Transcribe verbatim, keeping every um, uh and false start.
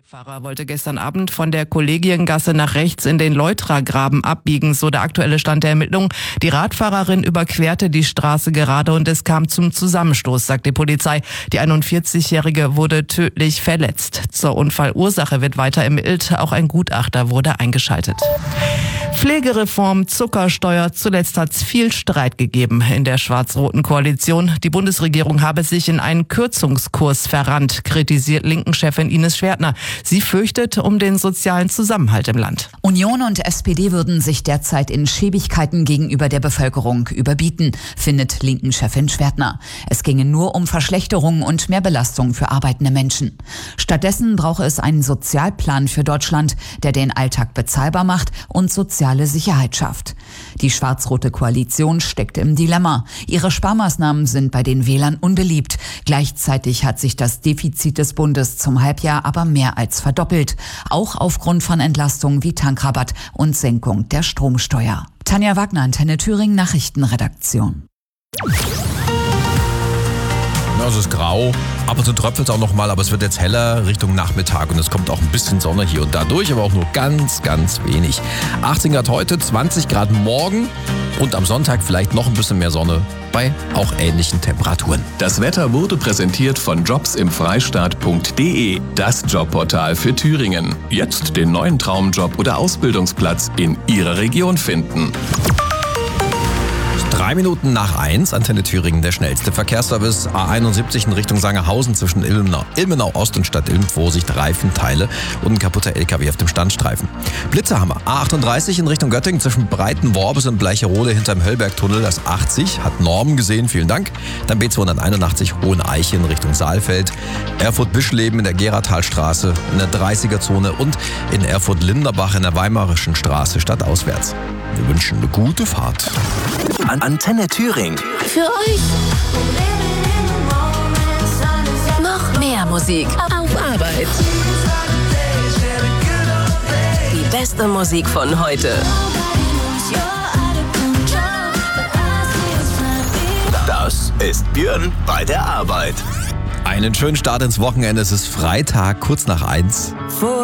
Fahrer wollte gestern Abend von der Kollegiengasse nach rechts in den Leutra-Graben abbiegen, so der aktuelle Stand der Ermittlungen. Die Radfahrerin überquerte die Straße gerade und es kam zum Zusammenstoß, sagt die Polizei. Die einundvierzigjährige wurde tödlich verletzt. Zur Unfallursache wird weiter ermittelt. Auch ein Gutachter wurde eingeschaltet. Pflegereform, Zuckersteuer. Zuletzt hat es viel Streit gegeben in der schwarz-roten Koalition. Die Bundesregierung habe sich in einen Kürzungskurs verrannt, kritisiert Linken-Chefin Ines Schwertner. Sie fürchtet um den sozialen Zusammenhalt im Land. Union und S P D würden sich derzeit in Schäbigkeiten gegenüber der Bevölkerung überbieten, findet Linken-Chefin Schwertner. Es ginge nur um Verschlechterungen und mehr Belastung für arbeitende Menschen. Stattdessen brauche es einen Sozialplan für Deutschland, der den Alltag bezahlbar macht und soziale Sicherheit schafft. Die schwarz-rote Koalition steckt im Dilemma. Ihre Sparmaßnahmen sind bei den Wählern unbeliebt. Gleichzeitig hat sich das Defizit des Bundes zum Halbjahr aber mehr als verdoppelt. Auch aufgrund von Entlastungen wie Tankrabatt und Senkung der Stromsteuer. Tanja Wagner, Antenne Thüringen, Nachrichtenredaktion. Ja, es ist grau, ab und zu tröpfelt es auch noch mal, aber es wird jetzt heller Richtung Nachmittag und es kommt auch ein bisschen Sonne hier und da durch, aber auch nur ganz, ganz wenig. achtzehn Grad heute, zwanzig Grad morgen und am Sonntag vielleicht noch ein bisschen mehr Sonne bei auch ähnlichen Temperaturen. Das Wetter wurde präsentiert von jobs im freistaat punkt de, das Jobportal für Thüringen. Jetzt den neuen Traumjob oder Ausbildungsplatz in Ihrer Region finden. Drei Minuten nach eins, Antenne Thüringen, der schnellste Verkehrsservice. A einundsiebzig in Richtung Sangerhausen zwischen Ilmenau, Ilmenau Ost und Stadt Ilm, Vorsicht, Reifenteile und ein kaputter L K W auf dem Standstreifen. Blitze haben wir. A achtunddreißig in Richtung Göttingen zwischen Breitenworbis und Bleicherode hinterm Höllbergtunnel, das achtzig, hat Normen gesehen, vielen Dank. Dann B zweihunderteinundachtzig Hoheneiche in Richtung Saalfeld, Erfurt-Bischleben in der Geratalstraße, in der dreißiger-Zone und in Erfurt-Linderbach in der Weimarischen Straße stadtauswärts. Wir wünschen eine gute Fahrt. Antenne Thüringen. Für euch. Noch mehr Musik auf Arbeit. Die beste Musik von heute. Das ist Björn bei der Arbeit. Einen schönen Start ins Wochenende. Es ist Freitag, kurz nach eins. Vor